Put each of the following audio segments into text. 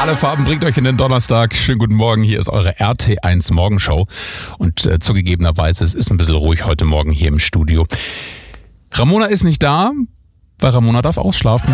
Alle Farben bringt euch in den Donnerstag. Schönen guten Morgen, hier ist eure RT1 Morgenshow. Und zugegebenerweise, es ist ein bisschen ruhig heute Morgen hier im Studio. Ramona ist nicht da, weil Ramona darf ausschlafen.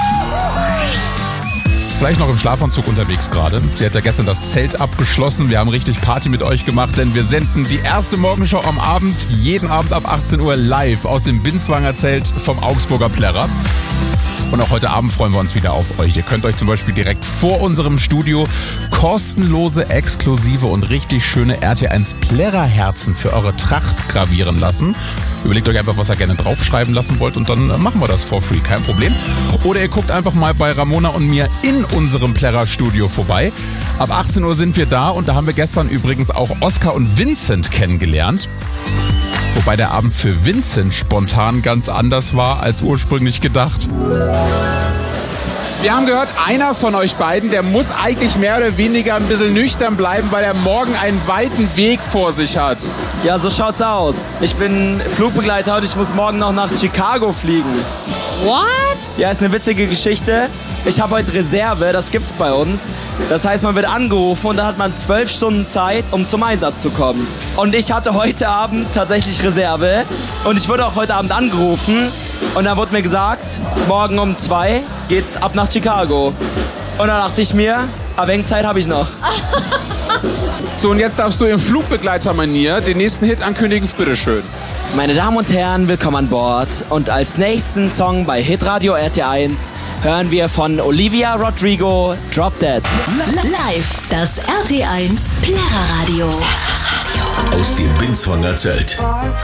Vielleicht noch im Schlafanzug unterwegs gerade. Sie hat ja gestern das Zelt abgeschlossen. Wir haben richtig Party mit euch gemacht, denn wir senden die erste Morgenshow am Abend, jeden Abend ab 18 Uhr live aus dem Binswanger Zelt vom Augsburger Plärrer. Und auch heute Abend freuen wir uns wieder auf euch. Ihr könnt euch zum Beispiel direkt vor unserem Studio kostenlose, exklusive und richtig schöne RT1 Plärrer-Herzen für eure Tracht gravieren lassen. Überlegt euch einfach, was ihr gerne draufschreiben lassen wollt und dann machen wir das for free, kein Problem. Oder ihr guckt einfach mal bei Ramona und mir in unserem Plärrer-Studio vorbei. Ab 18 Uhr sind wir da und da haben wir gestern übrigens auch Oskar und Vincent kennengelernt. Wobei der Abend für Vincent spontan ganz anders war als ursprünglich gedacht. Wir haben gehört, einer von euch beiden, der muss eigentlich mehr oder weniger ein bisschen nüchtern bleiben, weil er morgen einen weiten Weg vor sich hat. Ja, so schaut's aus. Ich bin Flugbegleiter und ich muss morgen noch nach Chicago fliegen. What? Ja, ist eine witzige Geschichte. Ich habe heute Reserve, das gibt's bei uns. Das heißt, man wird angerufen und dann hat man 12 Stunden Zeit, um zum Einsatz zu kommen. Und ich hatte heute Abend tatsächlich Reserve und ich wurde auch heute Abend angerufen und dann wurde mir gesagt, morgen um 2 geht's ab nach Chicago. Und dann dachte ich mir, ein wenig Zeit habe ich noch. So, und jetzt darfst du in Flugbegleitermanier den nächsten Hit ankündigen. Bitteschön. Meine Damen und Herren, willkommen an Bord. Und als nächsten Song bei Hitradio RT1 hören wir von Olivia Rodrigo Drop Dead. Live, das RT1 Plärrer Radio. Aus dem Binswanger Zelt.